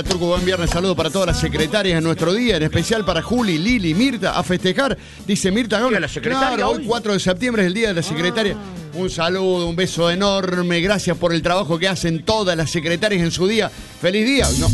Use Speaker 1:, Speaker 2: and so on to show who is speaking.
Speaker 1: Turco, buen viernes, saludo para todas las secretarias en nuestro día, en especial para Juli, Lili, Mirta, a festejar, dice Mirta.
Speaker 2: ¿Día de la secretaria
Speaker 1: claro,
Speaker 2: hoy?
Speaker 1: hoy 4 de septiembre es el día de la secretaria. Un saludo, un beso enorme, gracias por el trabajo que hacen todas las secretarias en su día. ¡Feliz día! No.